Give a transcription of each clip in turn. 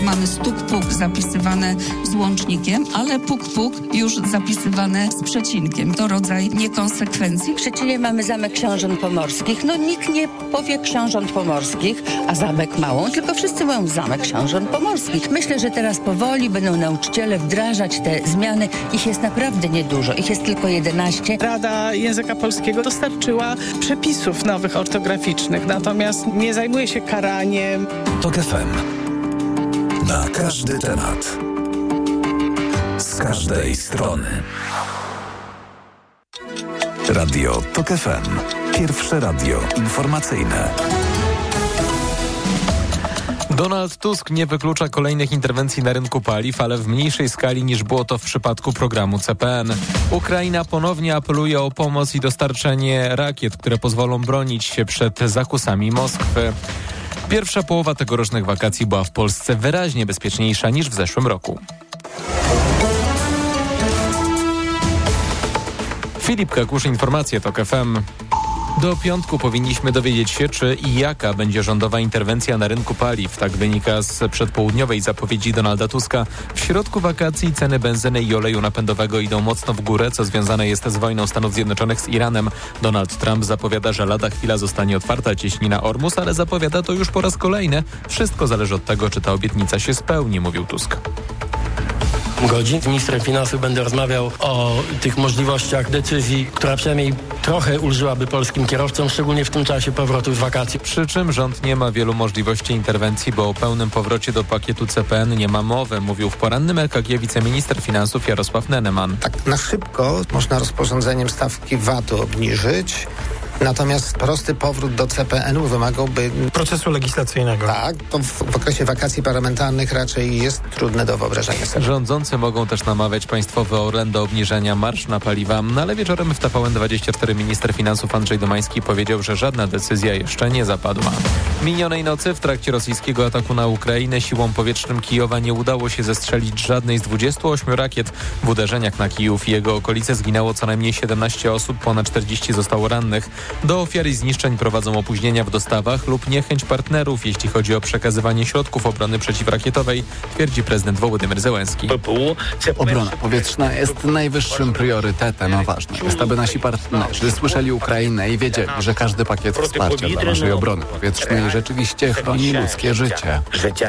mamy stuk-puk zapisywane z łącznikiem, ale puk-puk już zapisywane z przecinkiem. To rodzaj niekonsekwencji. W Szczecinie mamy Zamek Książąt Pomorskich. Nikt nie powie Książąt Pomorskich, a Zamek Małą, tylko wszyscy mówią Zamek Książąt Pomorskich. Myślę, że teraz powoli będą nauczyciele wdrażać te zmiany. Ich jest naprawdę niedużo. Ich jest tylko 11. Rada Języka Polskiego dostarczyła przepisów nowych ortograficznych, natomiast nie zajmuje się karaniem. TOK FM. Na każdy temat. Z każdej strony. Radio TOK FM. Pierwsze radio informacyjne. Donald Tusk nie wyklucza kolejnych interwencji na rynku paliw, ale w mniejszej skali niż było to w przypadku programu CPN. Ukraina ponownie apeluje o pomoc i dostarczenie rakiet, które pozwolą bronić się przed zakusami Moskwy. Pierwsza połowa tegorocznych wakacji była w Polsce wyraźnie bezpieczniejsza niż w zeszłym roku. Filip Kakusz, informacje TOK FM. Do piątku powinniśmy dowiedzieć się, czy i jaka będzie rządowa interwencja na rynku paliw. Tak wynika z przedpołudniowej zapowiedzi Donalda Tuska. W środku wakacji ceny benzyny i oleju napędowego idą mocno w górę, co związane jest z wojną Stanów Zjednoczonych z Iranem. Donald Trump zapowiada, że lada chwila zostanie otwarta cieśnina Ormus, ale zapowiada to już po raz kolejny. Wszystko zależy od tego, czy ta obietnica się spełni, mówił Tusk. Godzin. Z ministrem finansów będę rozmawiał o tych możliwościach decyzji, która przynajmniej trochę ulżyłaby polskim kierowcom, szczególnie w tym czasie powrotu z wakacji. Przy czym rząd nie ma wielu możliwości interwencji, bo o pełnym powrocie do pakietu CPN nie ma mowy, mówił w porannym EKG wiceminister finansów Jarosław Neneman. Tak na szybko można rozporządzeniem stawki VAT-u obniżyć. Natomiast prosty powrót do CPN-u wymagałby procesu legislacyjnego. Tak, to w okresie wakacji parlamentarnych raczej jest trudne do wyobrażenia sobie. Rządzący mogą też namawiać Państwowy Orlen do obniżenia marż na paliwa, ale wieczorem w TVN24 minister finansów Andrzej Domański powiedział, że żadna decyzja jeszcze nie zapadła. Minionej nocy w trakcie rosyjskiego ataku na Ukrainę siłom powietrznym Kijowa nie udało się zestrzelić żadnej z 28 rakiet. W uderzeniach na Kijów i jego okolice zginęło co najmniej 17 osób, ponad 40 zostało rannych. Do ofiar i zniszczeń prowadzą opóźnienia w dostawach lub niechęć partnerów, jeśli chodzi o przekazywanie środków obrony przeciwrakietowej, twierdzi prezydent Wołodymyr Zełenski. Obrona powietrzna jest najwyższym priorytetem, a ważne jest, aby nasi partnerzy słyszeli Ukrainę i wiedzieli, że każdy pakiet wsparcia dla naszej obrony powietrznej rzeczywiście chroni ludzkie życie.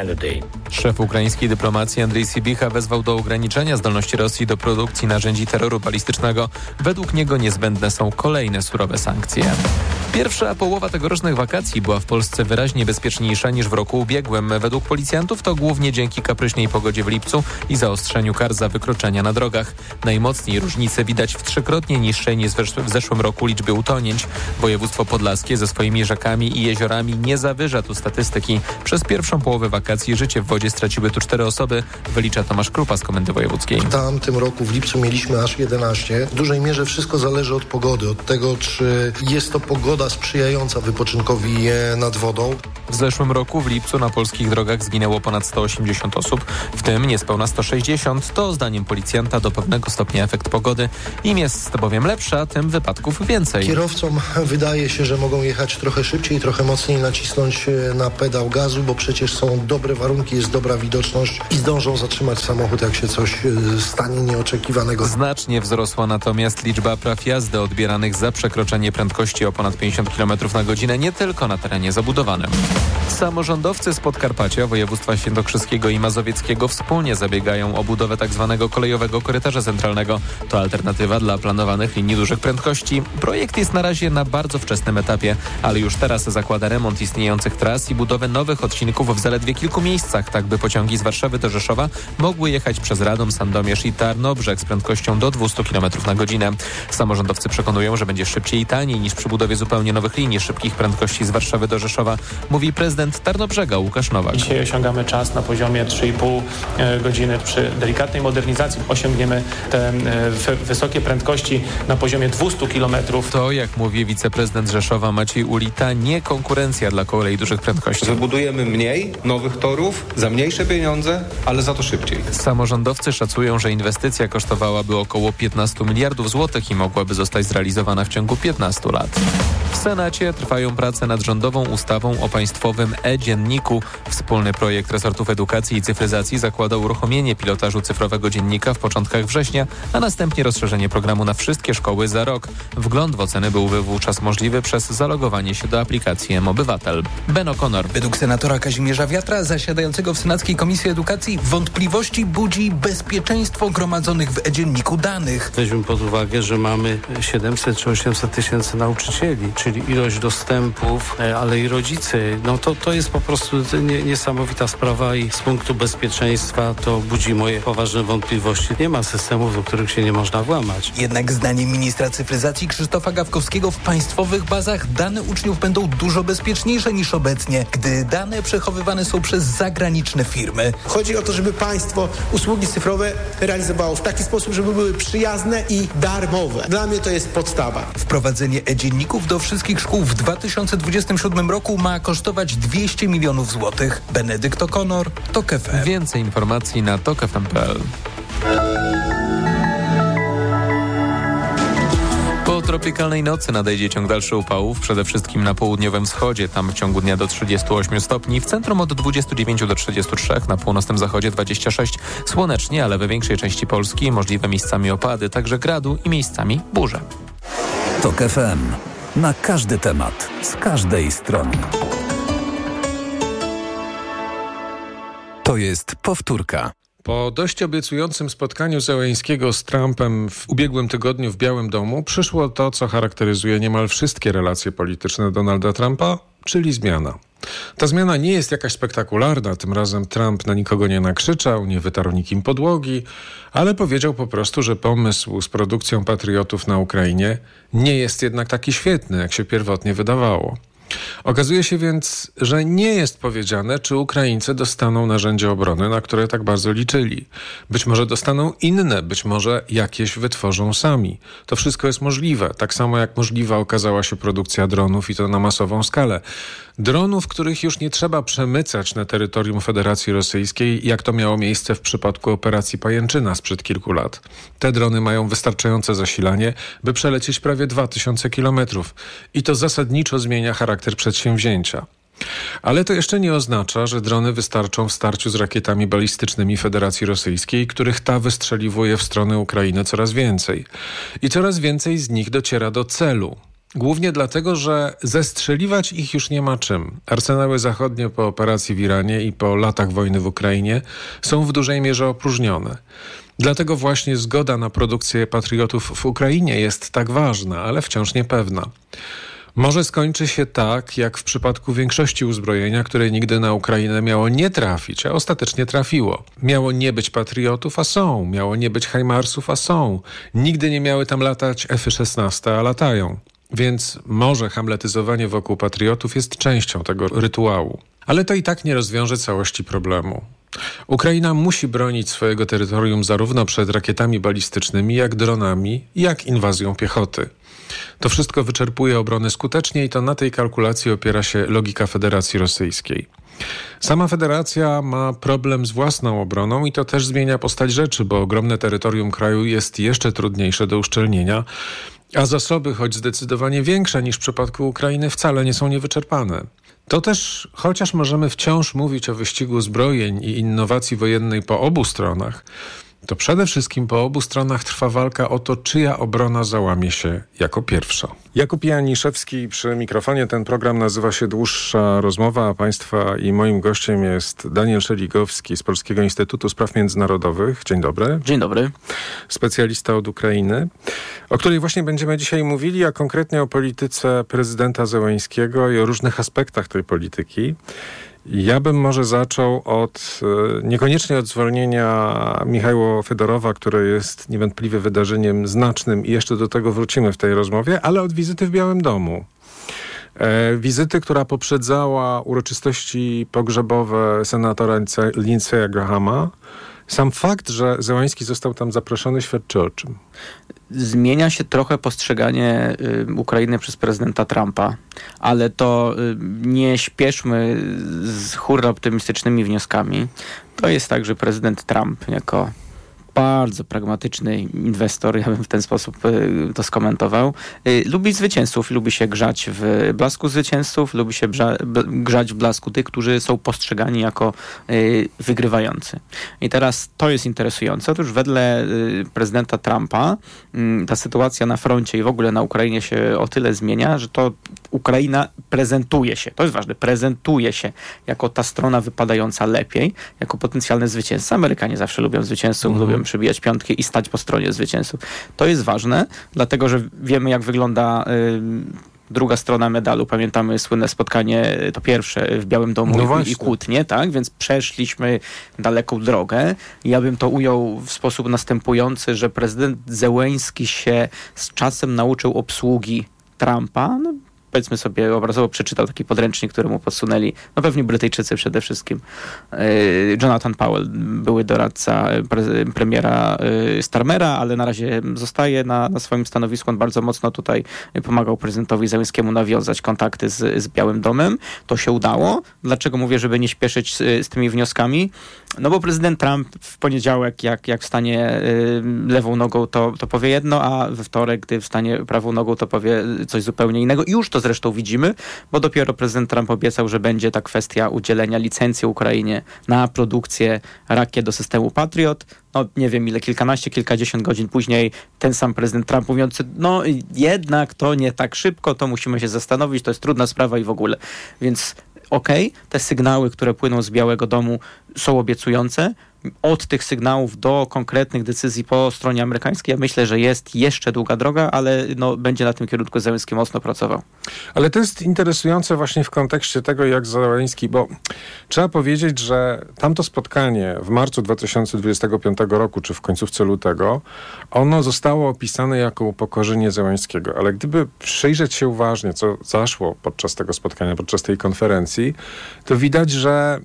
Szef ukraińskiej dyplomacji Andrzej Sybicha wezwał do ograniczenia zdolności Rosji do produkcji narzędzi terroru balistycznego. Według niego niezbędne są kolejne surowe sankcje. Pierwsza połowa tegorocznych wakacji była w Polsce wyraźnie bezpieczniejsza niż w roku ubiegłym. Według policjantów to głównie dzięki kapryśnej pogodzie w lipcu i zaostrzeniu kar za wykroczenia na drogach. Najmocniej różnice widać w trzykrotnie niższej niż w zeszłym roku liczbie utonięć. Województwo podlaskie ze swoimi rzekami i jeziorami nie zawyża tu statystyki. Przez pierwszą połowę wakacji życie w wodzie straciły tu 4 osoby, wylicza Tomasz Krupa z Komendy Wojewódzkiej. W tamtym roku w lipcu mieliśmy aż 11. W dużej mierze wszystko zależy od pogody, od tego, czy jest to pogoda sprzyjająca wypoczynkowi nad wodą. W zeszłym roku w lipcu na polskich drogach zginęło ponad 180 osób, w tym niespełna 160. To zdaniem policjanta do pewnego stopnia efekt pogody. Im jest bowiem lepsza, tym wypadków więcej. Kierowcom wydaje się, że mogą jechać trochę szybciej, trochę mocniej nacisnąć na pedał gazu, bo przecież są dobre warunki, jest dobra widoczność i zdążą zatrzymać samochód, jak się coś stanie nieoczekiwanego. Znacznie wzrosła natomiast liczba praw jazdy odbieranych za przekroczenie prędkości o ponad 50 km na godzinę, nie tylko na terenie zabudowanym. Samorządowcy z Podkarpacia, województwa świętokrzyskiego i mazowieckiego wspólnie zabiegają o budowę tzw. kolejowego korytarza centralnego. To alternatywa dla planowanych linii dużych prędkości. Projekt jest na razie na bardzo wczesnym etapie, ale już teraz zakłada remont istniejących tras i budowę nowych odcinków w zaledwie kilku miejscach, tak by pociągi z Warszawy do Rzeszowa mogły jechać przez Radom, Sandomierz i Tarnobrzeg z prędkością do 200 km na godzinę. Samorządowcy przekonują, że będzie szybciej i taniej niż przy budowie zupełnie nowych linii szybkich prędkości z Warszawy do Rzeszowa, mówi prezydent Tarnobrzega Łukasz Nowak. Dzisiaj osiągamy czas na poziomie 3,5 godziny. Przy delikatnej modernizacji osiągniemy te wysokie prędkości na poziomie 200 km. To, jak mówi wiceprezydent Rzeszowa Maciej Ulita, nie konkurencja dla kolei dużych prędkości. Wybudujemy mniej nowych torów za mniejsze pieniądze, ale za to szybciej. Samorządowcy szacują, że inwestycja kosztowałaby około 15 miliardów złotych i mogłaby zostać zrealizowana w ciągu 15 lat. W Senacie trwają prace nad rządową ustawą o państwowym e-dzienniku. Wspólny projekt resortów edukacji i cyfryzacji zakłada uruchomienie pilotażu cyfrowego dziennika w początkach września, a następnie rozszerzenie programu na wszystkie szkoły za rok. Wgląd w oceny byłby wówczas możliwy przez zalogowanie się do aplikacji M-Obywatel. Ben O'Connor. Według senatora Kazimierza Wiatra, zasiadającego w Senackiej Komisji Edukacji, wątpliwości budzi bezpieczeństwo gromadzonych w e-dzienniku danych. Weźmy pod uwagę, że mamy 700 czy 800 tysięcy nauczycieli, czyli ilość dostępów, ale i rodzice. To jest po prostu niesamowita sprawa i z punktu bezpieczeństwa to budzi moje poważne wątpliwości. Nie ma systemów, do których się nie można włamać. Jednak zdaniem ministra cyfryzacji Krzysztofa Gawkowskiego w państwowych bazach dane uczniów będą dużo bezpieczniejsze niż obecnie, gdy dane przechowywane są przez zagraniczne firmy. Chodzi o to, żeby państwo usługi cyfrowe realizowało w taki sposób, żeby były przyjazne i darmowe. Dla mnie to jest podstawa. Wprowadzenie e-dzienników do wszystkich szkół w 2027 roku ma kosztować 200 milionów złotych. Benedykt O'Connor, TOK FM. Więcej informacji na tokfm.pl. Po tropikalnej nocy nadejdzie ciąg dalszy upałów, przede wszystkim na południowym wschodzie. Tam w ciągu dnia do 38 stopni, w centrum od 29 do 33, na północnym zachodzie 26. Słonecznie, ale we większej części Polski możliwe miejscami opady, także gradu i miejscami burze. TOK FM. Na każdy temat, z każdej strony. To jest powtórka. Po dość obiecującym spotkaniu Zełeńskiego z Trumpem w ubiegłym tygodniu w Białym Domu przyszło to, co charakteryzuje niemal wszystkie relacje polityczne Donalda Trumpa, czyli zmiana. Ta zmiana nie jest jakaś spektakularna, tym razem Trump na nikogo nie nakrzyczał, nie wytarł nikim podłogi, ale powiedział po prostu, że pomysł z produkcją patriotów na Ukrainie nie jest jednak taki świetny, jak się pierwotnie wydawało. Okazuje się więc, że nie jest powiedziane, czy Ukraińcy dostaną narzędzia obrony, na które tak bardzo liczyli. Być może dostaną inne, być może jakieś wytworzą sami. To wszystko jest możliwe, tak samo jak możliwa okazała się produkcja dronów i to na masową skalę. Dronów, których już nie trzeba przemycać na terytorium Federacji Rosyjskiej, jak to miało miejsce w przypadku operacji Pajęczyna sprzed kilku lat. Te drony mają wystarczające zasilanie, by przelecieć prawie 2000 kilometrów. I to zasadniczo zmienia charakter przedsięwzięcia. Ale to jeszcze nie oznacza, że drony wystarczą w starciu z rakietami balistycznymi Federacji Rosyjskiej, których ta wystrzeliwuje w stronę Ukrainy coraz więcej. I coraz więcej z nich dociera do celu. Głównie dlatego, że zestrzeliwać ich już nie ma czym. Arsenały zachodnie po operacji w Iranie i po latach wojny w Ukrainie są w dużej mierze opróżnione. Dlatego właśnie zgoda na produkcję patriotów w Ukrainie jest tak ważna, ale wciąż niepewna. Może skończy się tak, jak w przypadku większości uzbrojenia, które nigdy na Ukrainę miało nie trafić, a ostatecznie trafiło. Miało nie być patriotów, a są. Miało nie być Hajmarsów, a są. Nigdy nie miały tam latać F-16, a latają. Więc może hamletyzowanie wokół patriotów jest częścią tego rytuału. Ale to i tak nie rozwiąże całości problemu. Ukraina musi bronić swojego terytorium zarówno przed rakietami balistycznymi, jak dronami, jak inwazją piechoty. To wszystko wyczerpuje obronę skutecznie i to na tej kalkulacji opiera się logika Federacji Rosyjskiej. Sama federacja ma problem z własną obroną i to też zmienia postać rzeczy, bo ogromne terytorium kraju jest jeszcze trudniejsze do uszczelnienia, a zasoby, choć zdecydowanie większe niż w przypadku Ukrainy, wcale nie są niewyczerpane. To też, chociaż możemy wciąż mówić o wyścigu zbrojeń i innowacji wojennej po obu stronach, to przede wszystkim po obu stronach trwa walka o to, czyja obrona załamie się jako pierwsza. Jakub Janiszewski przy mikrofonie. Ten program nazywa się Dłuższa Rozmowa, a Państwa i moim gościem jest Daniel Szeligowski z Polskiego Instytutu Spraw Międzynarodowych. Dzień dobry. Dzień dobry. Specjalista od Ukrainy, o której właśnie będziemy dzisiaj mówili, a konkretnie o polityce prezydenta Zełeńskiego i o różnych aspektach tej polityki. Ja bym może zaczął od, niekoniecznie od zwolnienia Michajła Fedorowa, które jest niewątpliwie wydarzeniem znacznym i jeszcze do tego wrócimy w tej rozmowie, ale od wizyty w Białym Domu. Wizyty, która poprzedzała uroczystości pogrzebowe senatora Lindsey'a Grahama. Sam fakt, że Zełeński został tam zaproszony, świadczy o czym? Zmienia się trochę postrzeganie Ukrainy przez prezydenta Trumpa, ale to nie śpieszmy z hurra optymistycznymi wnioskami. To jest tak, że prezydent Trump jako bardzo pragmatyczny inwestor, ja bym w ten sposób to skomentował. Lubi zwycięzców, lubi się grzać w blasku zwycięzców, lubi się grzać w blasku tych, którzy są postrzegani jako wygrywający. I teraz to jest interesujące. Otóż wedle prezydenta Trumpa ta sytuacja na froncie i w ogóle na Ukrainie się o tyle zmienia, że to Ukraina prezentuje się, to jest ważne, prezentuje się jako ta strona wypadająca lepiej, jako potencjalny zwycięzca. Amerykanie zawsze lubią zwycięzców, lubią przybijać piątki i stać po stronie zwycięzców. To jest ważne, dlatego że wiemy, jak wygląda druga strona medalu. Pamiętamy słynne spotkanie, to pierwsze w Białym Domu i kłótnie, tak? Więc przeszliśmy daleką drogę. Ja bym to ujął w sposób następujący, że prezydent Zełenski się z czasem nauczył obsługi Trumpa. No, powiedzmy sobie, obrazowo przeczytał taki podręcznik, który mu podsunęli, no pewnie Brytyjczycy przede wszystkim. Jonathan Powell, były doradca premiera Starmera, ale na razie zostaje na swoim stanowisku. On bardzo mocno tutaj pomagał prezydentowi Zełenskiemu nawiązać kontakty z Białym Domem. To się udało. Dlaczego mówię, żeby nie śpieszyć z tymi wnioskami? No bo prezydent Trump w poniedziałek, jak wstanie lewą nogą, to powie jedno, a we wtorek, gdy wstanie prawą nogą, to powie coś zupełnie innego. I już to zresztą widzimy, bo dopiero prezydent Trump obiecał, że będzie ta kwestia udzielenia licencji Ukrainie na produkcję rakiet do systemu Patriot. No nie wiem ile, kilkadziesiąt godzin później ten sam prezydent Trump mówiący, no jednak to nie tak szybko, to musimy się zastanowić, to jest trudna sprawa i w ogóle. Więc te sygnały, które płyną z Białego Domu są obiecujące. Od tych sygnałów do konkretnych decyzji po stronie amerykańskiej, ja myślę, że jest jeszcze długa droga, ale będzie na tym kierunku Zełenski mocno pracował. Ale to jest interesujące właśnie w kontekście tego, jak Zełenski, bo trzeba powiedzieć, że tamto spotkanie w marcu 2025 roku, czy w końcówce lutego, ono zostało opisane jako upokorzenie Zełenskiego, ale gdyby przyjrzeć się uważnie, co zaszło podczas tego spotkania, podczas tej konferencji, to widać, że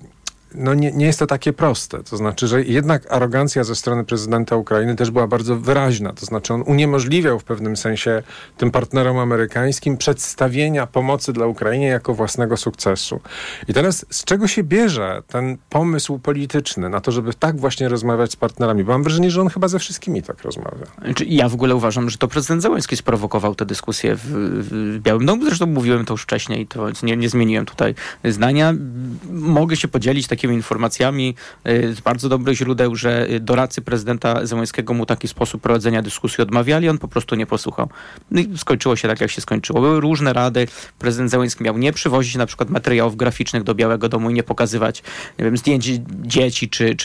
nie jest to takie proste. To znaczy, że jednak arogancja ze strony prezydenta Ukrainy też była bardzo wyraźna. To znaczy, on uniemożliwiał w pewnym sensie tym partnerom amerykańskim przedstawienia pomocy dla Ukrainie jako własnego sukcesu. I teraz z czego się bierze ten pomysł polityczny na to, żeby tak właśnie rozmawiać z partnerami? Bo mam wrażenie, że on chyba ze wszystkimi tak rozmawia. Ja w ogóle uważam, że to prezydent Zełenski sprowokował tę dyskusję w Białym Domu. Zresztą mówiłem to już wcześniej, to nie zmieniłem tutaj zdania. Mogę się podzielić takimi informacjami z bardzo dobrych źródeł, że doradcy prezydenta Zełenskiego mu taki sposób prowadzenia dyskusji odmawiali, on po prostu nie posłuchał. No i skończyło się tak, jak się skończyło. Były różne rady. Prezydent Zełenski miał nie przywozić na przykład materiałów graficznych do Białego Domu i nie pokazywać, nie wiem, zdjęć dzieci czy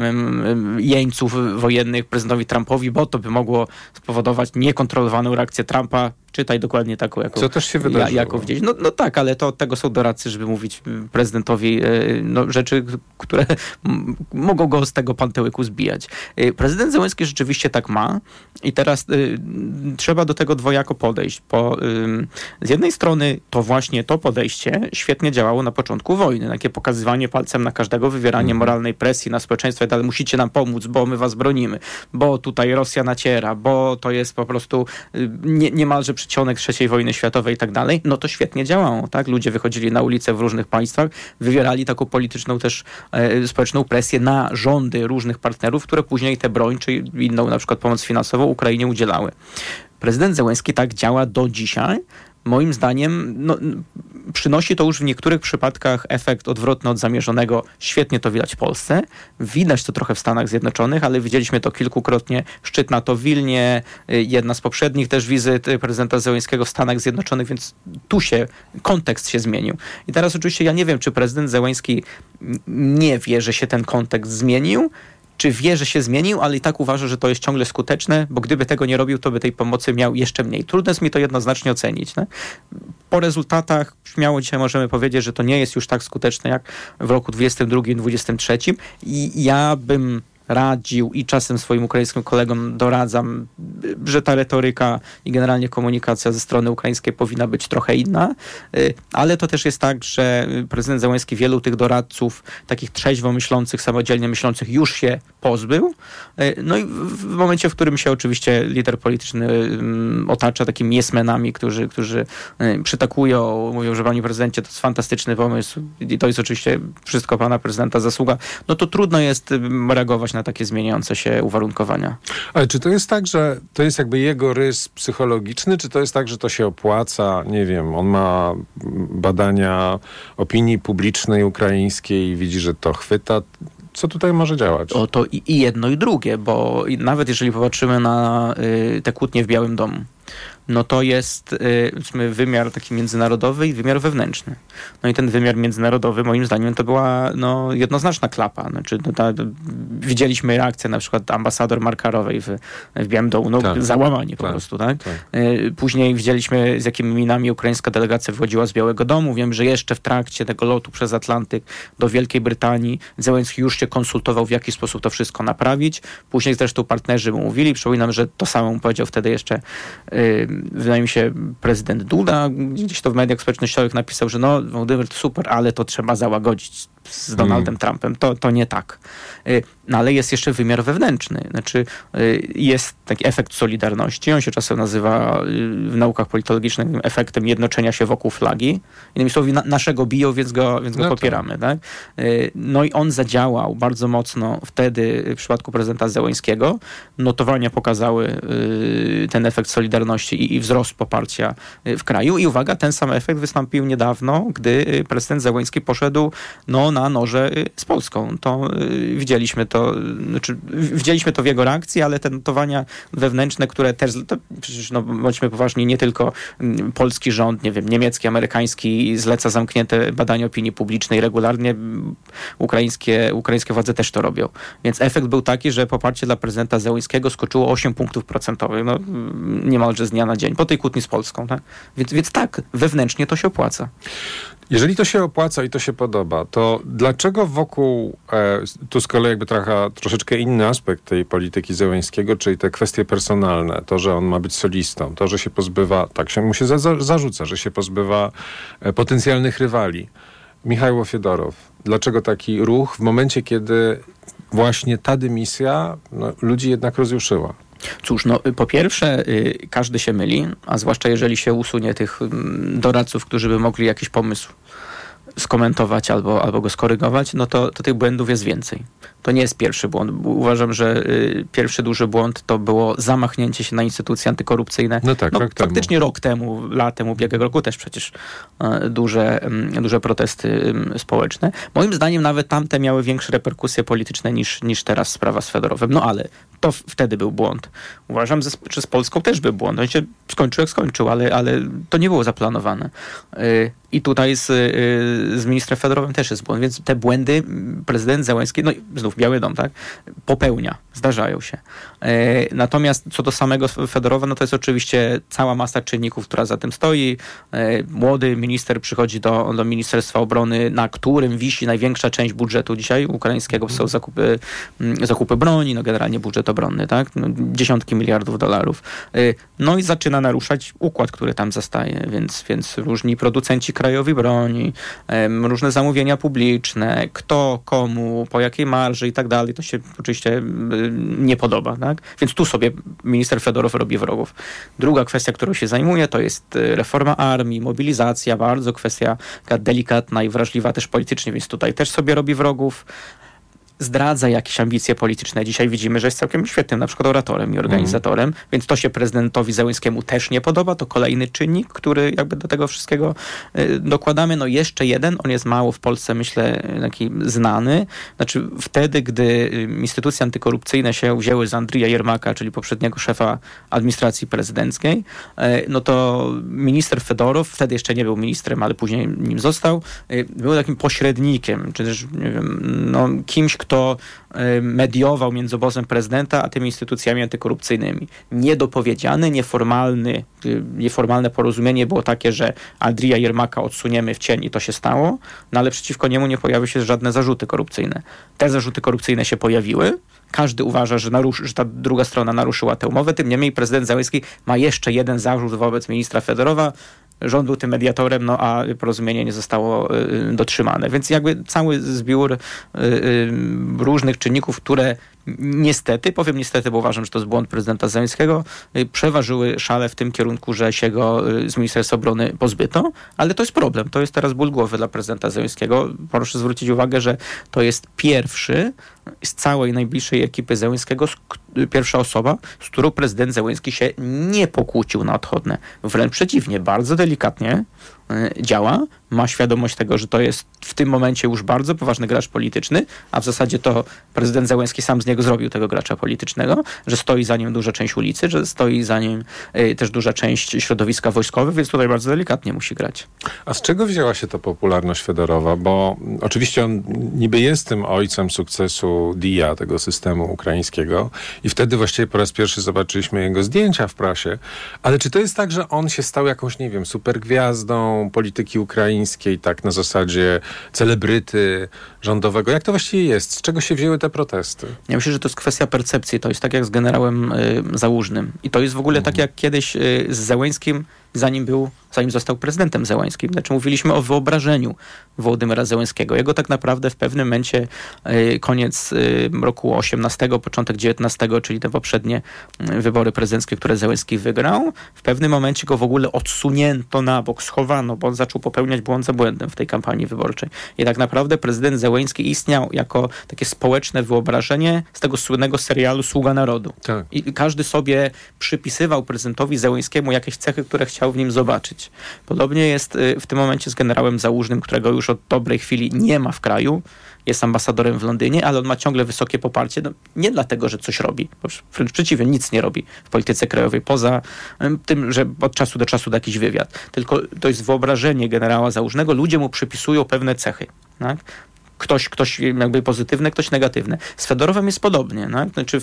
jeńców wojennych prezydentowi Trumpowi, bo to by mogło spowodować niekontrolowaną reakcję Trumpa. Czytaj dokładnie taką, co też się wydarzyło. Jako gdzieś. No tak, ale to od tego są doradcy, żeby mówić prezydentowi rzeczy, które mogą go z tego pantełyku zbijać. Prezydent Zełenski rzeczywiście tak ma i teraz trzeba do tego dwojako podejść, bo z jednej strony to właśnie to podejście świetnie działało na początku wojny, takie pokazywanie palcem na każdego, wywieranie moralnej presji na społeczeństwo i tak, musicie nam pomóc, bo my was bronimy, bo tutaj Rosja naciera, bo to jest po prostu niemalże przedsionek III wojny światowej i tak dalej, no to świetnie działało, tak? Ludzie wychodzili na ulicę w różnych państwach, wywierali taką polityczną też społeczną presję na rządy różnych partnerów, które później tę broń czy inną na przykład pomoc finansową Ukrainie udzielały. Prezydent Zełenski tak działa do dzisiaj. Moim zdaniem przynosi to już w niektórych przypadkach efekt odwrotny od zamierzonego. Świetnie to widać w Polsce. Widać to trochę w Stanach Zjednoczonych, ale widzieliśmy to kilkukrotnie. Szczyt NATO w Wilnie, jedna z poprzednich też wizyt prezydenta Zełenskiego w Stanach Zjednoczonych, więc tu kontekst się zmienił. I teraz oczywiście ja nie wiem, czy prezydent Zełenski nie wie, że się ten kontekst zmienił, czy wie, że się zmienił, ale i tak uważa, że to jest ciągle skuteczne, bo gdyby tego nie robił, to by tej pomocy miał jeszcze mniej. Trudno jest mi to jednoznacznie ocenić. Nie? Po rezultatach śmiało dzisiaj możemy powiedzieć, że to nie jest już tak skuteczne jak w roku 2022-2023 i ja bym radził i czasem swoim ukraińskim kolegom doradzam, że ta retoryka i generalnie komunikacja ze strony ukraińskiej powinna być trochę inna, ale to też jest tak, że prezydent Zełenski wielu tych doradców, takich trzeźwo myślących, samodzielnie myślących już się pozbył. No i w momencie, w którym się oczywiście lider polityczny otacza takimi yes-menami, którzy przytakują, mówią, że panie prezydencie, to jest fantastyczny pomysł i to jest oczywiście wszystko pana prezydenta zasługa, no to trudno jest reagować na takie zmieniające się uwarunkowania. Ale czy to jest tak, że to jest jakby jego rys psychologiczny, czy to jest tak, że to się opłaca? Nie wiem, on ma badania opinii publicznej ukraińskiej i widzi, że to chwyta. Co tutaj może działać? To i jedno, i drugie, bo nawet jeżeli popatrzymy na te kłótnie w Białym Domu, no to jest wymiar taki międzynarodowy i wymiar wewnętrzny. No i ten wymiar międzynarodowy, moim zdaniem, to była jednoznaczna klapa. Znaczy, widzieliśmy reakcję na przykład ambasador Markarowej w Białym Domu. Tak. Załamanie po prostu, tak? Później widzieliśmy, z jakimi minami ukraińska delegacja wychodziła z Białego Domu. Wiem, że jeszcze w trakcie tego lotu przez Atlantyk do Wielkiej Brytanii Zełenski już się konsultował, w jaki sposób to wszystko naprawić. Później zresztą partnerzy mu mówili. Przypominam, że to samo mu powiedział wtedy jeszcze wydaje mi się prezydent Duda, gdzieś to w mediach społecznościowych napisał, że Wołodymyr to super, ale to trzeba załagodzić z Donaldem Trumpem. To nie tak. No ale jest jeszcze wymiar wewnętrzny. Znaczy jest taki efekt solidarności. On się czasem nazywa w naukach politologicznych efektem jednoczenia się wokół flagi. Innymi słowy, naszego biją, więc go popieramy. Tak? No i on zadziałał bardzo mocno wtedy w przypadku prezydenta Zełenskiego. Notowania pokazały ten efekt solidarności i wzrost poparcia w kraju. I uwaga, ten sam efekt wystąpił niedawno, gdy prezydent Zełenski poszedł na noże z Polską. To widzieliśmy to w jego reakcji, ale te notowania wewnętrzne, które też, przecież bądźmy poważni, nie tylko polski rząd, nie wiem, niemiecki, amerykański zleca zamknięte badania opinii publicznej regularnie, ukraińskie władze też to robią. Więc efekt był taki, że poparcie dla prezydenta Zełenskiego skoczyło 8 punktów procentowych. Niemalże z dnia na dzień. Po tej kłótni z Polską. Tak? Więc tak, wewnętrznie to się opłaca. Jeżeli to się opłaca i to się podoba, to dlaczego wokół, tu z kolei jakby troszeczkę inny aspekt tej polityki Zełenskiego, czyli te kwestie personalne, to, że on ma być solistą, to, że się pozbywa, tak się mu się zarzuca, że się pozbywa potencjalnych rywali. Michaiło Fiodorow, dlaczego taki ruch w momencie, kiedy właśnie ta dymisja ludzi jednak rozjuszyła? Cóż, po pierwsze każdy się myli, a zwłaszcza jeżeli się usunie tych doradców, którzy by mogli jakiś pomysł skomentować albo go skorygować, to tych błędów jest więcej. To nie jest pierwszy błąd. Uważam, że pierwszy duży błąd to było zamachnięcie się na instytucje antykorupcyjne. Faktycznie rok temu, latem ubiegłego roku też przecież duże protesty społeczne. Moim zdaniem nawet tamte miały większe reperkusje polityczne niż teraz sprawa z Fedorowem. Ale to wtedy był błąd. Uważam, że z Polską też był błąd. On się skończył jak skończył, ale to nie było zaplanowane. I tutaj z ministrem Fedorowem też jest błąd, więc te błędy prezydent Zełenski, znów Biały Dom, tak, popełnia, zdarzają się. Natomiast co do samego Fedorowa, to jest oczywiście cała masa czynników, która za tym stoi. Młody minister przychodzi do Ministerstwa Obrony, na którym wisi największa część budżetu dzisiaj ukraińskiego, są zakupy broni, generalnie budżet obronny, tak, dziesiątki miliardów dolarów. I zaczyna naruszać układ, który tam zastaje, więc różni producenci krajowi broni, różne zamówienia publiczne, kto, komu, po jakiej marży i tak dalej, to się oczywiście nie podoba, tak? Więc tu sobie minister Fedorow robi wrogów. Druga kwestia, którą się zajmuje, to jest reforma armii, mobilizacja, bardzo kwestia delikatna i wrażliwa też politycznie, więc tutaj też sobie robi wrogów. Zdradza jakieś ambicje polityczne. Dzisiaj widzimy, że jest całkiem świetnym na przykład oratorem i organizatorem, więc to się prezydentowi Zełenskiemu też nie podoba. To kolejny czynnik, który jakby do tego wszystkiego dokładamy. Jeszcze jeden, on jest mało w Polsce, myślę, taki znany. Znaczy wtedy, gdy instytucje antykorupcyjne się wzięły z Andrija Jermaka, czyli poprzedniego szefa administracji prezydenckiej, to minister Fedorow, wtedy jeszcze nie był ministrem, ale później nim został, był takim pośrednikiem, czy też, nie wiem, kimś, kto mediował między obozem prezydenta a tymi instytucjami antykorupcyjnymi. Niedopowiedziane, nieformalne porozumienie było takie, że Andrija Jermaka odsuniemy w cień i to się stało, ale przeciwko niemu nie pojawiły się żadne zarzuty korupcyjne. Te zarzuty korupcyjne się pojawiły. Każdy uważa, że ta druga strona naruszyła tę umowę. Tym niemniej prezydent Zełenski ma jeszcze jeden zarzut wobec ministra Fedorowa. Rząd był tym mediatorem, a porozumienie nie zostało dotrzymane. Więc jakby cały zbiór różnych czynników, które niestety, powiem niestety, bo uważam, że to jest błąd prezydenta Zełenskiego, przeważyły szale w tym kierunku, że się go z Ministerstwa Obrony pozbyto, ale to jest problem. To jest teraz ból głowy dla prezydenta Zełenskiego. Proszę zwrócić uwagę, że to jest pierwszy z całej najbliższej ekipy Zełenskiego pierwsza osoba, z którą prezydent Zełenski się nie pokłócił na odchodne. Wręcz przeciwnie, bardzo delikatnie działa, ma świadomość tego, że to jest w tym momencie już bardzo poważny gracz polityczny, a w zasadzie to prezydent Zełenski sam z niego zrobił tego gracza politycznego, że stoi za nim duża część ulicy, że stoi za nim też duża część środowiska wojskowych, więc tutaj bardzo delikatnie musi grać. A z czego wzięła się ta popularność Fedorowa? Bo oczywiście on niby jest tym ojcem sukcesu DIA, tego systemu ukraińskiego, i wtedy właściwie po raz pierwszy zobaczyliśmy jego zdjęcia w prasie. Ale czy to jest tak, że on się stał jakąś, nie wiem, supergwiazdą polityki ukraińskiej, tak na zasadzie celebryty rządowego? Jak to właściwie jest? Z czego się wzięły te protesty? Ja myślę, że to jest kwestia percepcji. To jest tak jak z generałem Załużnym. I to jest w ogóle tak jak kiedyś z Zełenskim, zanim został prezydentem Zełenskim. Znaczy mówiliśmy o wyobrażeniu Wołodymyra Zełenskiego. Jego tak naprawdę w pewnym momencie koniec roku 18, początek 19, czyli te poprzednie wybory prezydenckie, które Zełenski wygrał, w pewnym momencie go w ogóle odsunięto na bok, schowano, bo on zaczął popełniać błąd za błędem w tej kampanii wyborczej. I tak naprawdę prezydent Zełenski istniał jako takie społeczne wyobrażenie z tego słynnego serialu Sługa Narodu. Tak. I każdy sobie przypisywał prezydentowi Zełenskiemu jakieś cechy, które chciał w nim zobaczyć. Podobnie jest w tym momencie z generałem Załużnym, którego już od dobrej chwili nie ma w kraju. Jest ambasadorem w Londynie, ale on ma ciągle wysokie poparcie. No, nie dlatego, że coś robi. Wręcz przeciwnie, nic nie robi w polityce krajowej. Poza tym, że od czasu do czasu da jakiś wywiad. Tylko to jest wyobrażenie generała Załużnego. Ludzie mu przypisują pewne cechy. Tak? Ktoś jakby pozytywne, ktoś negatywne. Z Fedorowem jest podobnie. Tak? Znaczy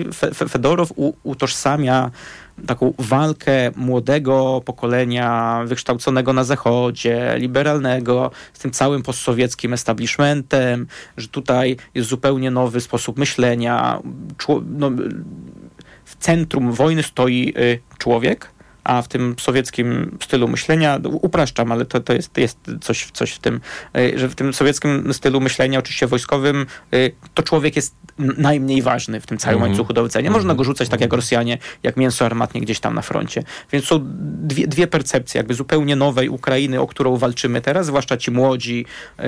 Fedorow utożsamia taką walkę młodego pokolenia wykształconego na Zachodzie, liberalnego, z tym całym postsowieckim establishmentem, że tutaj jest zupełnie nowy sposób myślenia. W centrum wojny stoi człowiek, a w tym sowieckim stylu myślenia, upraszczam, ale to jest coś w tym, że w tym sowieckim stylu myślenia, oczywiście wojskowym, to człowiek jest najmniej ważny w tym całym łańcuchu dowodzenia. Można go rzucać tak jak Rosjanie, jak mięso armatnie gdzieś tam na froncie. Więc są dwie percepcje jakby zupełnie nowej Ukrainy, o którą walczymy teraz, zwłaszcza ci młodzi,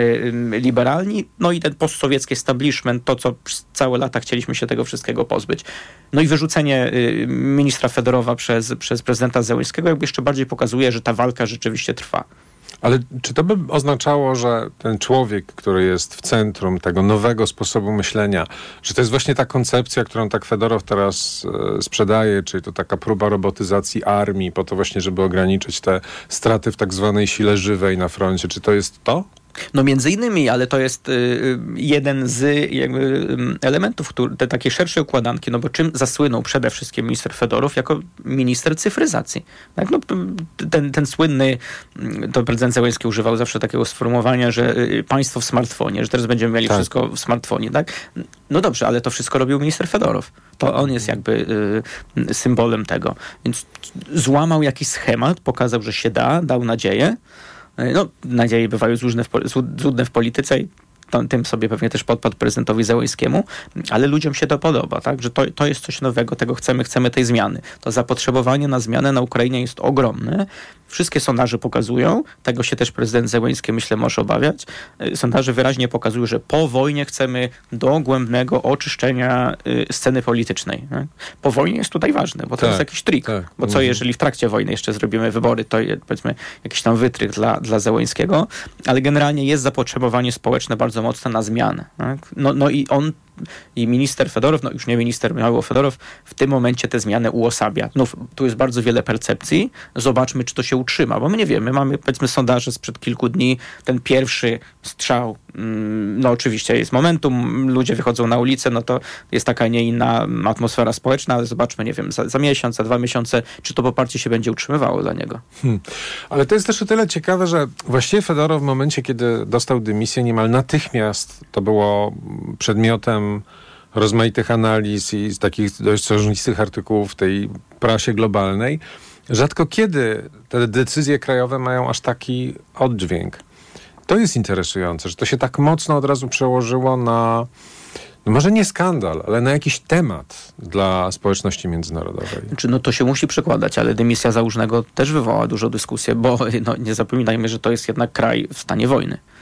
liberalni, no i ten postsowiecki establishment, to co przez całe lata chcieliśmy się tego wszystkiego pozbyć. No i wyrzucenie ministra Fedorowa przez prezydenta Zełenskiego jakby jeszcze bardziej pokazuje, że ta walka rzeczywiście trwa. Ale czy to by oznaczało, że ten człowiek, który jest w centrum tego nowego sposobu myślenia, że to jest właśnie ta koncepcja, którą tak Fedorow teraz sprzedaje, czyli to taka próba robotyzacji armii po to właśnie, żeby ograniczyć te straty w tak zwanej sile żywej na froncie. Czy to jest to? No między innymi, ale to jest jeden z jakby elementów tej takiej szerszej układanki, no bo czym zasłynął przede wszystkim minister Fedorow jako minister cyfryzacji. Tak? No, ten słynny, to prezydent Zełenski używał zawsze takiego sformułowania, że państwo w smartfonie, że teraz będziemy mieli wszystko w smartfonie. Tak? No dobrze, ale to wszystko robił minister Fedorow. To on jest jakby symbolem tego. Więc złamał jakiś schemat, pokazał, że się da, dał nadzieję. No, nadzieje bywają złudne w polityce i tym sobie pewnie też podpadł prezydentowi Zełenskiemu, ale ludziom się to podoba, tak? Że to jest coś nowego, tego chcemy tej zmiany. To zapotrzebowanie na zmianę na Ukrainie jest ogromne. Wszystkie sondaże pokazują, tego się też prezydent Zełenski, myślę, może obawiać. Sondaże wyraźnie pokazują, że po wojnie chcemy dogłębnego oczyszczenia sceny politycznej. Tak? Po wojnie jest tutaj ważne, bo to jest jakiś trik. Tak. Bo co jeżeli w trakcie wojny jeszcze zrobimy wybory, to powiedzmy jakiś tam wytrych dla Zełenskiego, ale generalnie jest zapotrzebowanie społeczne bardzo mocne na zmianę. Tak? No i on i minister Fedorow, no już nie minister Michał Fedorow, w tym momencie te zmiany uosabia. No, tu jest bardzo wiele percepcji. Zobaczmy, czy to się utrzyma, bo my nie wiemy. Mamy, powiedzmy, sondaże sprzed kilku dni. Ten pierwszy strzał, no oczywiście jest momentum, ludzie wychodzą na ulicę, no to jest taka nie inna atmosfera społeczna, ale zobaczmy, nie wiem, za miesiąc, za 2 miesiące, czy to poparcie się będzie utrzymywało dla niego. Ale to jest też o tyle ciekawe, że właściwie Fedorow w momencie, kiedy dostał dymisję, niemal natychmiast to było przedmiotem rozmaitych analiz i z takich dość różnistych artykułów w tej prasie globalnej. Rzadko kiedy te decyzje krajowe mają aż taki oddźwięk. To jest interesujące, że to się tak mocno od razu przełożyło na, no może nie skandal, ale na jakiś temat dla społeczności międzynarodowej. No to się musi przekładać, ale dymisja Załużnego też wywołała dużo dyskusji, bo no, nie zapominajmy, że to jest jednak kraj w stanie wojny.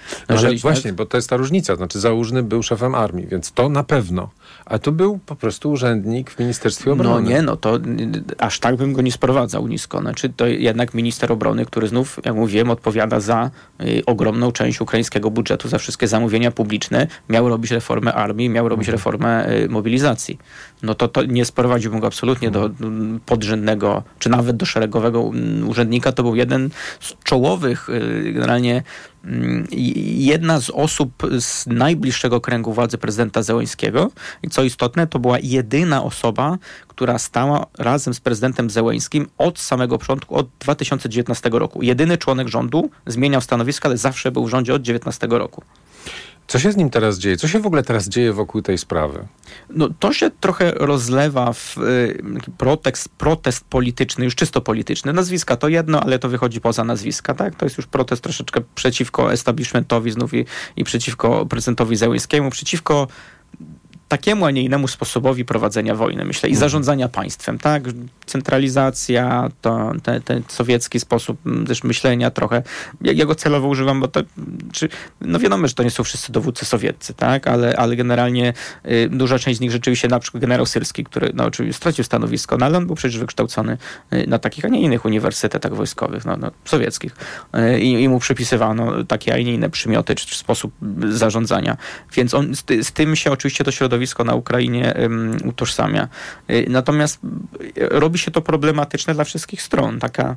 No ale właśnie, bo to jest ta różnica. Znaczy Załużny był szefem armii, więc to na pewno. A tu był po prostu urzędnik w Ministerstwie Obrony. To aż tak bym go nie sprowadzał nisko. Znaczy to jednak minister obrony, który znów, jak mówiłem, odpowiada za ogromną część ukraińskiego budżetu, za wszystkie zamówienia publiczne, miał robić reformę armii, miał robić reformę mobilizacji. No to nie sprowadziłbym go absolutnie do podrzędnego, czy nawet do szeregowego urzędnika. To był jeden z czołowych, generalnie jedna z osób z najbliższego kręgu władzy prezydenta Zełeńskiego. I co istotne, to była jedyna osoba, która stała razem z prezydentem Zełeńskim od samego początku, od 2019 roku. Jedyny członek rządu zmieniał stanowisko, ale zawsze był w rządzie od 2019 roku. Co się z nim teraz dzieje? Co się w ogóle teraz dzieje wokół tej sprawy? No to się trochę rozlewa w protest polityczny, już czysto polityczny. Nazwiska to jedno, ale to wychodzi poza nazwiska, tak? To jest już protest troszeczkę przeciwko establishmentowi znów i przeciwko prezydentowi Zełeńskiemu, przeciwko takiemu, a nie innemu sposobowi prowadzenia wojny, myślę, i zarządzania państwem, tak? Centralizacja, ten sowiecki sposób też myślenia trochę. Ja go celowo używam, bo to, wiadomo, że to nie są wszyscy dowódcy sowieccy, tak? Ale generalnie duża część z nich rzeczywiście, na przykład generał Syrski, który oczywiście stracił stanowisko, ale on był przecież wykształcony na takich, a nie innych uniwersytetach wojskowych, sowieckich. I mu przypisywano takie, a nie inne przymioty, czy sposób zarządzania. Więc on z tym się oczywiście to środowisko na Ukrainie utożsamia. Natomiast robi się to problematyczne dla wszystkich stron. Taka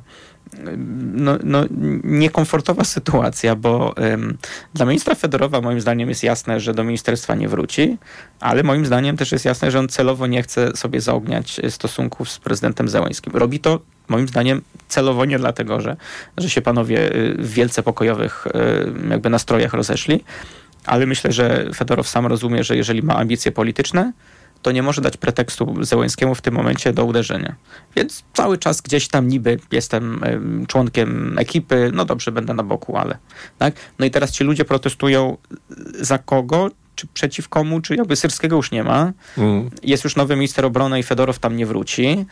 niekomfortowa sytuacja, bo dla ministra Fedorowa moim zdaniem jest jasne, że do ministerstwa nie wróci, ale moim zdaniem też jest jasne, że on celowo nie chce sobie zaogniać stosunków z prezydentem Zełeńskim. Robi to moim zdaniem celowo nie dlatego, że się panowie w wielce pokojowych jakby nastrojach rozeszli, ale myślę, że Fedorow sam rozumie, że jeżeli ma ambicje polityczne, to nie może dać pretekstu Zełeńskiemu w tym momencie do uderzenia. Więc cały czas gdzieś tam niby jestem członkiem ekipy, no dobrze, będę na boku, ale... Tak? No i teraz ci ludzie protestują za kogo? Czy przeciw komu, czy jakby Syrskiego już nie ma. Jest już nowy minister obrony i Fedorow tam nie wróci.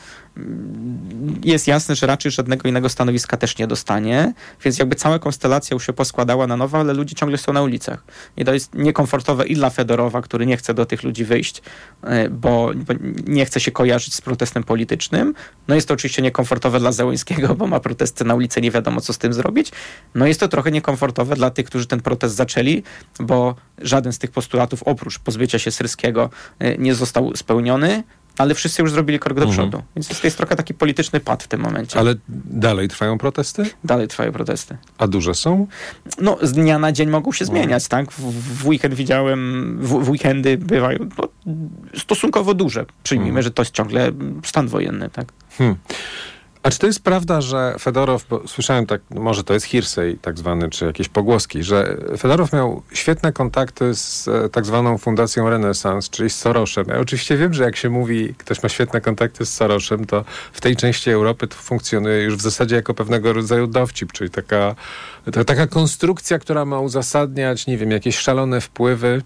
Jest jasne, że raczej żadnego innego stanowiska też nie dostanie, więc jakby cała konstelacja już się poskładała na nowo, ale ludzie ciągle są na ulicach. I to jest niekomfortowe i dla Fedorowa, który nie chce do tych ludzi wyjść, bo nie chce się kojarzyć z protestem politycznym. No jest to oczywiście niekomfortowe dla Zełeńskiego, bo ma protesty na ulicy, nie wiadomo co z tym zrobić. No jest to trochę niekomfortowe dla tych, którzy ten protest zaczęli, bo żaden z tych postulatów oprócz pozbycia się Syrskiego nie został spełniony, ale wszyscy już zrobili krok do przodu. Więc to jest trochę taki polityczny pad w tym momencie. Ale dalej trwają protesty? Dalej trwają protesty. A duże są? No, z dnia na dzień mogą się zmieniać, tak? W weekend widziałem, w weekendy bywają stosunkowo duże. Przyjmijmy, że to jest ciągle stan wojenny, tak? A czy to jest prawda, że Fedorow, bo słyszałem tak, może to jest hearsay tak zwany, czy jakieś pogłoski, że Fedorow miał świetne kontakty z tak zwaną Fundacją Renesans, czyli z Sorosem. Ja oczywiście wiem, że jak się mówi, ktoś ma świetne kontakty z Sorosem, to w tej części Europy to funkcjonuje już w zasadzie jako pewnego rodzaju dowcip, czyli taka konstrukcja, która ma uzasadniać, nie wiem, jakieś szalone wpływy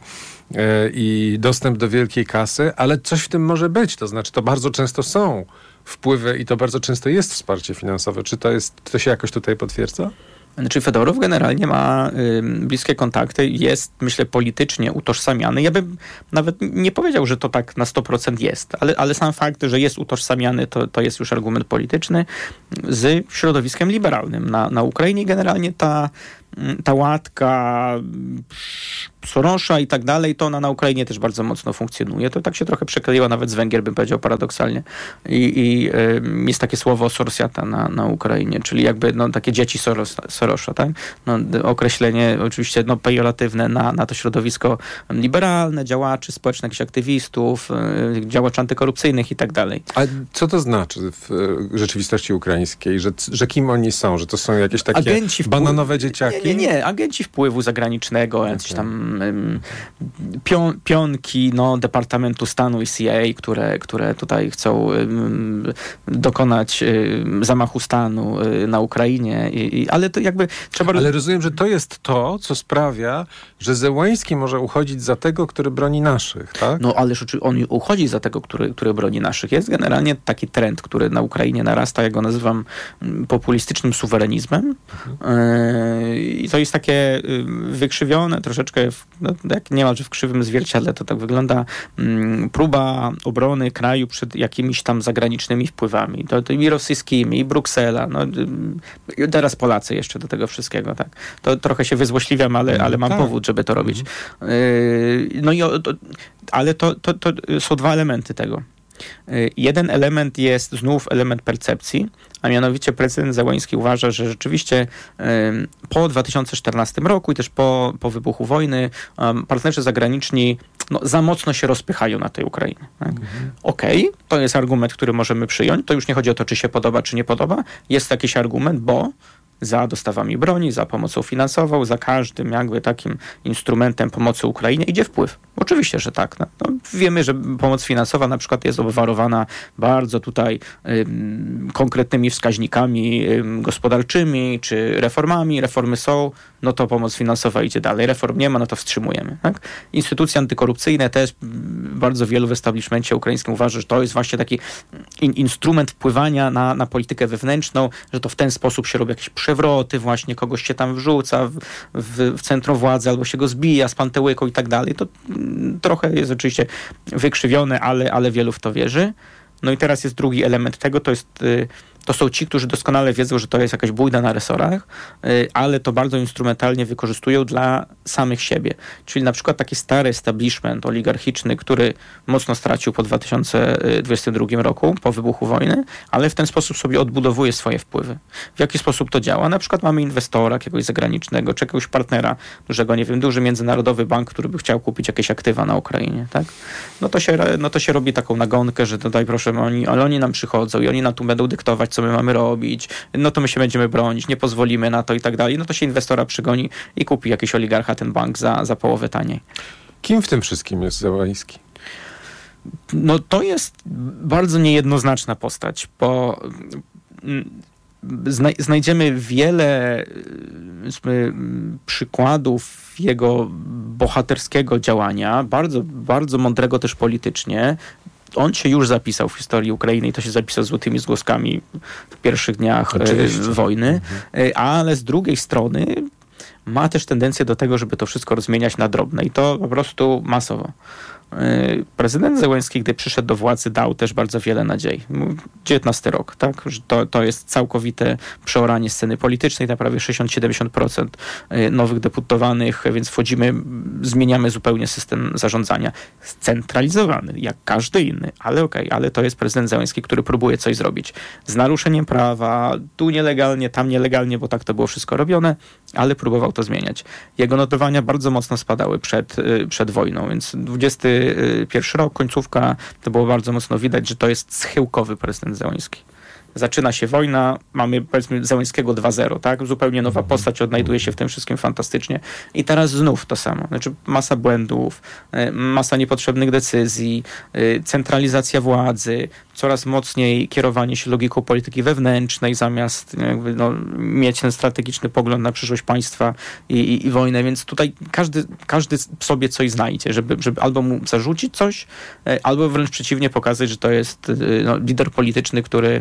i dostęp do wielkiej kasy, ale coś w tym może być, to znaczy to bardzo często są wpływy i to bardzo często jest wsparcie finansowe. Czy to się jakoś tutaj potwierdza? Znaczy Fedorow generalnie ma bliskie kontakty, jest, myślę, politycznie utożsamiany. Ja bym nawet nie powiedział, że to tak na 100% jest, ale sam fakt, że jest utożsamiany, to jest już argument polityczny z środowiskiem liberalnym. Na Ukrainie generalnie ta łatka Sorosza i tak dalej, to ona na Ukrainie też bardzo mocno funkcjonuje. To tak się trochę przekleiło nawet z Węgier, bym powiedział paradoksalnie. I jest takie słowo Sorosiata na Ukrainie, czyli jakby takie dzieci Sorosza, tak? Określenie oczywiście pejoratywne na to środowisko liberalne, działaczy społecznych, jakichś aktywistów, działaczy antykorupcyjnych i tak dalej. A co to znaczy w rzeczywistości ukraińskiej? Że kim oni są? Że to są jakieś takie bananowe dzieciaki? Nie, agenci wpływu zagranicznego, jakieś tam pionki Departamentu Stanu i CIA, które tutaj chcą dokonać zamachu stanu na Ukrainie, ale to jakby trzeba... Ale rozumiem, że to jest to, co sprawia, że Zełeński może uchodzić za tego, który broni naszych, tak? No, ależ on uchodzi za tego, który broni naszych. Jest generalnie taki trend, który na Ukrainie narasta, ja go nazywam populistycznym suwerenizmem. I to jest takie wykrzywione troszeczkę, jak niemalże w krzywym zwierciadle to tak wygląda, próba obrony kraju przed jakimiś tam zagranicznymi wpływami. To i rosyjskimi, i Bruksela. Teraz Polacy jeszcze do tego wszystkiego. Tak. To trochę się wyzłośliwiam, ale mam powód, żeby to robić. Ale to są dwa elementy tego. Jeden element jest znów element percepcji, a mianowicie prezydent Zełenski uważa, że rzeczywiście po 2014 roku i też po wybuchu wojny partnerzy zagraniczni za mocno się rozpychają na tej Ukrainie. Tak? Okej, to jest argument, który możemy przyjąć. To już nie chodzi o to, czy się podoba, czy nie podoba. Jest jakiś argument, bo za dostawami broni, za pomocą finansową, za każdym jakby takim instrumentem pomocy Ukrainie idzie wpływ. Oczywiście, że tak. Wiemy, że pomoc finansowa na przykład jest obwarowana bardzo tutaj konkretnymi wskaźnikami gospodarczymi, czy reformami. Reformy są, to pomoc finansowa idzie dalej. Reform nie ma, to wstrzymujemy. Tak? Instytucje antykorupcyjne też bardzo wielu w establishmencie ukraińskim uważa, że to jest właśnie taki instrument wpływania na politykę wewnętrzną, że to w ten sposób się robi jakieś przewroty, właśnie kogoś się tam wrzuca w centrum władzy, albo się go zbija z pantełyką i tak dalej. To trochę jest oczywiście wykrzywione, ale wielu w to wierzy. I teraz jest drugi element tego, to są ci, którzy doskonale wiedzą, że to jest jakaś bójda na resorach, ale to bardzo instrumentalnie wykorzystują dla samych siebie. Czyli na przykład taki stary establishment oligarchiczny, który mocno stracił po 2022 roku, po wybuchu wojny, ale w ten sposób sobie odbudowuje swoje wpływy. W jaki sposób to działa? Na przykład mamy inwestora jakiegoś zagranicznego, czy jakiegoś partnera dużego, duży międzynarodowy bank, który by chciał kupić jakieś aktywa na Ukrainie, tak? To się robi taką nagonkę, że tutaj proszę, ale oni nam przychodzą i oni nam tu będą dyktować, co my mamy robić, to my się będziemy bronić, nie pozwolimy na to i tak dalej. To się inwestora przygoni i kupi jakiś oligarcha ten bank za połowę taniej. Kim w tym wszystkim jest Zełenski? To jest bardzo niejednoznaczna postać, bo znajdziemy wiele przykładów jego bohaterskiego działania, bardzo, bardzo mądrego też politycznie. On się już zapisał w historii Ukrainy i to się zapisał złotymi zgłoskami w pierwszych dniach wojny, ale z drugiej strony ma też tendencję do tego, żeby to wszystko rozmieniać na drobne i to po prostu masowo. Prezydent Zełenski, gdy przyszedł do władzy, dał też bardzo wiele nadziei. 19 rok, tak? Że to jest całkowite przeoranie sceny politycznej, na prawie 60-70% nowych deputowanych, więc zmieniamy zupełnie system zarządzania. Scentralizowany, jak każdy inny, ale ale to jest prezydent Zełenski, który próbuje coś zrobić. Z naruszeniem prawa, tu nielegalnie, tam nielegalnie, bo tak to było wszystko robione, ale próbował to zmieniać. Jego notowania bardzo mocno spadały przed wojną, więc 21 rok, końcówka, to było bardzo mocno widać, że to jest schyłkowy prezydent Zełenski. Zaczyna się wojna, mamy powiedzmy Zełenskiego 2.0, tak? Zupełnie nowa postać, odnajduje się w tym wszystkim fantastycznie. I teraz znów to samo. Znaczy masa błędów, masa niepotrzebnych decyzji, centralizacja władzy, coraz mocniej kierowanie się logiką polityki wewnętrznej, zamiast mieć ten strategiczny pogląd na przyszłość państwa i wojnę. Więc tutaj każdy sobie coś znajdzie, żeby albo mu zarzucić coś, albo wręcz przeciwnie pokazać, że to jest lider polityczny, który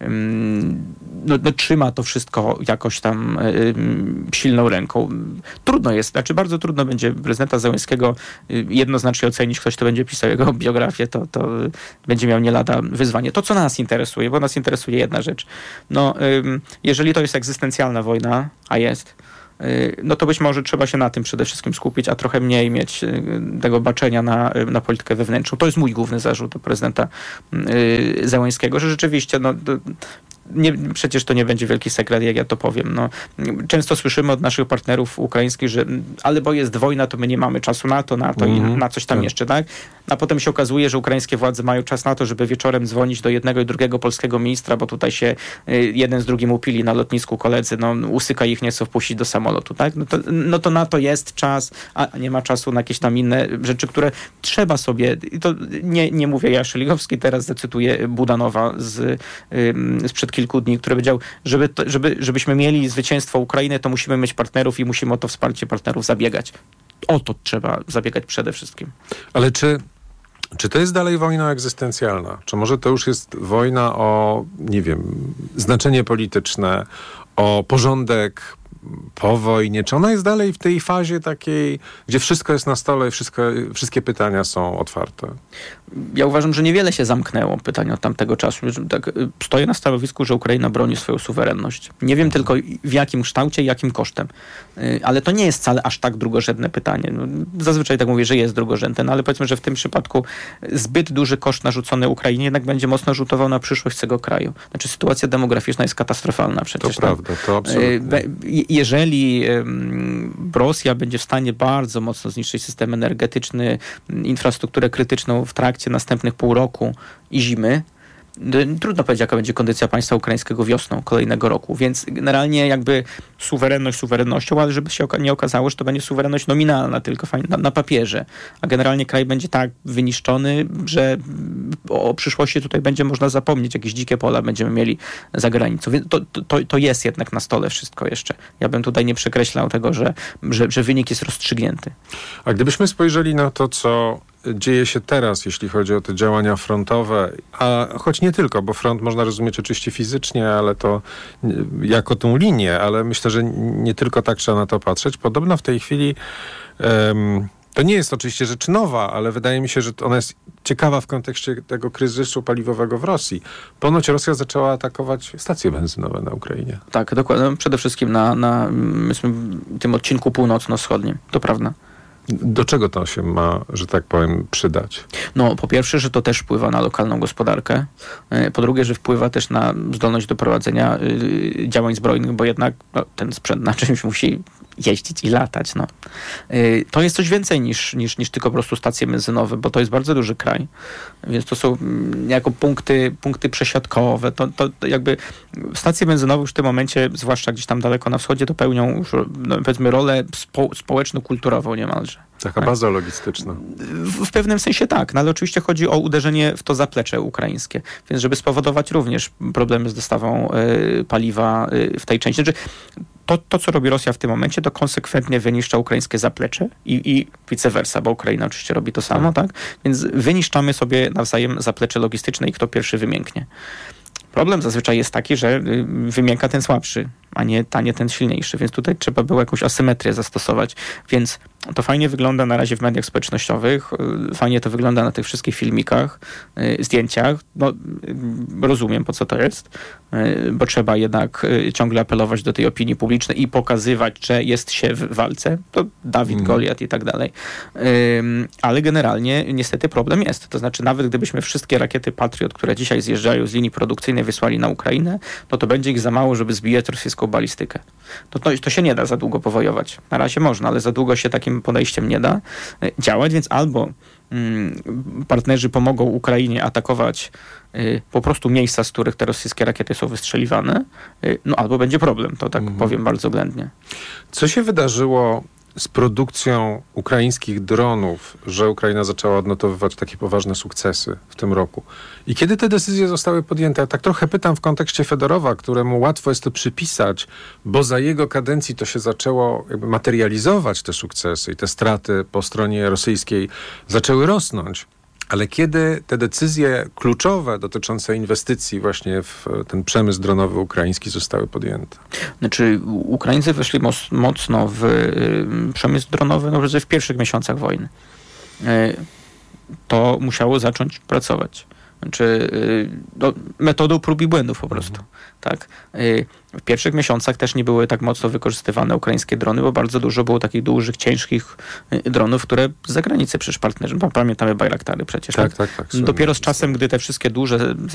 trzyma to wszystko jakoś tam silną ręką. Trudno jest, bardzo trudno będzie prezydenta Zełenskiego jednoznacznie ocenić, ktoś, kto będzie pisał jego biografię, to będzie miał nie lada wyzwanie. To, co nas interesuje, bo nas interesuje jedna rzecz. Jeżeli to jest egzystencjalna wojna, a jest, to być może trzeba się na tym przede wszystkim skupić, a trochę mniej mieć tego baczenia na politykę wewnętrzną. To jest mój główny zarzut do prezydenta Zełenskiego, że rzeczywiście przecież to nie będzie wielki sekret, jak ja to powiem. Często słyszymy od naszych partnerów ukraińskich, że ale bo jest wojna, to my nie mamy czasu na to i na coś tam jeszcze, tak? A potem się okazuje, że ukraińskie władze mają czas na to, żeby wieczorem dzwonić do jednego i drugiego polskiego ministra, bo tutaj się jeden z drugim upili na lotnisku koledzy, usyka ich, nie chcą wpuścić do samolotu, tak? To na to jest czas, a nie ma czasu na jakieś tam inne rzeczy, które trzeba sobie, i to nie mówię ja Szeligowski, teraz zacytuję Budanowa sprzed kilku dni, który powiedział, żebyśmy mieli zwycięstwo Ukrainy, to musimy mieć partnerów i musimy o to wsparcie partnerów zabiegać. O to trzeba zabiegać przede wszystkim. Ale czy to jest dalej wojna egzystencjalna? Czy może to już jest wojna o, znaczenie polityczne, o porządek po wojnie? Czy ona jest dalej w tej fazie takiej, gdzie wszystko jest na stole i wszystkie pytania są otwarte? Ja uważam, że niewiele się zamknęło pytań od tamtego czasu. Tak, stoję na stanowisku, że Ukraina broni swoją suwerenność. Nie wiem tylko w jakim kształcie i jakim kosztem. Ale to nie jest wcale aż tak drugorzędne pytanie. No, zazwyczaj tak mówię, że jest drugorzędne, no ale powiedzmy, że w tym przypadku zbyt duży koszt narzucony Ukrainie jednak będzie mocno rzutował na przyszłość tego kraju. Znaczy sytuacja demograficzna jest katastrofalna przecież. To prawda, to absolutnie. Jeżeli Rosja będzie w stanie bardzo mocno zniszczyć system energetyczny, infrastrukturę krytyczną w trakcie następnych pół roku i zimy, trudno powiedzieć, jaka będzie kondycja państwa ukraińskiego wiosną kolejnego roku, więc generalnie jakby suwerenność suwerennością, ale żeby się nie okazało, że to będzie suwerenność nominalna, tylko na papierze, a generalnie kraj będzie tak wyniszczony, że o przyszłości tutaj będzie można zapomnieć, jakieś dzikie pola będziemy mieli za granicą, więc to jest jednak na stole wszystko jeszcze. Ja bym tutaj nie przekreślał tego, że wynik jest rozstrzygnięty. A gdybyśmy spojrzeli na to, co dzieje się teraz, jeśli chodzi o te działania frontowe, a choć nie tylko, bo front można rozumieć oczywiście fizycznie, ale to jako tą linię, ale myślę, że nie tylko tak trzeba na to patrzeć. Podobno w tej chwili to nie jest oczywiście rzecz nowa, ale wydaje mi się, że ona jest ciekawa w kontekście tego kryzysu paliwowego w Rosji. Ponoć Rosja zaczęła atakować stacje benzynowe na Ukrainie. Tak, dokładnie. Przede wszystkim na tym odcinku północno-wschodnim. To prawda. Do czego to się ma, że tak powiem, przydać? No, po pierwsze, że to też wpływa na lokalną gospodarkę. Po drugie, że wpływa też na zdolność do prowadzenia działań zbrojnych, bo jednak ten sprzęt na czymś musi jeździć i latać. No. To jest coś więcej niż tylko po prostu stacje benzynowe, bo to jest bardzo duży kraj. Więc to są jako punkty przesiadkowe. To jakby stacje benzynowe już w tym momencie, zwłaszcza gdzieś tam daleko na wschodzie, to pełnią już, powiedzmy, rolę społeczno-kulturową niemalże. Taka baza logistyczna. W pewnym sensie tak, no ale oczywiście chodzi o uderzenie w to zaplecze ukraińskie. Więc żeby spowodować również problemy z dostawą paliwa w tej części. Znaczy, to, co robi Rosja w tym momencie, to konsekwentnie wyniszcza ukraińskie zaplecze i vice versa, bo Ukraina oczywiście robi to samo, tak? Więc wyniszczamy sobie nawzajem zaplecze logistyczne i kto pierwszy wymięknie. Problem zazwyczaj jest taki, że wymięka ten słabszy, a nie ten silniejszy, więc tutaj trzeba było jakąś asymetrię zastosować, więc to fajnie wygląda na razie w mediach społecznościowych, fajnie to wygląda na tych wszystkich filmikach, zdjęciach, no rozumiem, po co to jest, bo trzeba jednak ciągle apelować do tej opinii publicznej i pokazywać, że jest się w walce, to Dawid, Goliat i tak dalej, ale generalnie niestety problem jest, to znaczy nawet gdybyśmy wszystkie rakiety Patriot, które dzisiaj zjeżdżają z linii produkcyjnej, wysłali na Ukrainę, to będzie ich za mało, żeby zbijać rosyjską balistykę. To się nie da za długo powojować. Na razie można, ale za długo się takim podejściem nie da działać, więc albo partnerzy pomogą Ukrainie atakować po prostu miejsca, z których te rosyjskie rakiety są wystrzeliwane, no albo będzie problem, to tak powiem bardzo oględnie. Co się wydarzyło z produkcją ukraińskich dronów, że Ukraina zaczęła odnotowywać takie poważne sukcesy w tym roku? I kiedy te decyzje zostały podjęte? Ja tak trochę pytam w kontekście Fedorowa, któremu łatwo jest to przypisać, bo za jego kadencji to się zaczęło jakby materializować te sukcesy i te straty po stronie rosyjskiej zaczęły rosnąć. Ale kiedy te decyzje kluczowe dotyczące inwestycji właśnie w ten przemysł dronowy ukraiński zostały podjęte? Znaczy Ukraińcy weszli mocno w przemysł dronowy w pierwszych miesiącach wojny. To musiało zacząć pracować. Znaczy, metodą prób i błędów po prostu. Tak? W pierwszych miesiącach też nie były tak mocno wykorzystywane ukraińskie drony, bo bardzo dużo było takich dużych, ciężkich dronów, które z zagranicy przecież partnerzy, pamiętamy Bajraktary przecież. Tak. Dopiero z czasem, gdy te wszystkie duże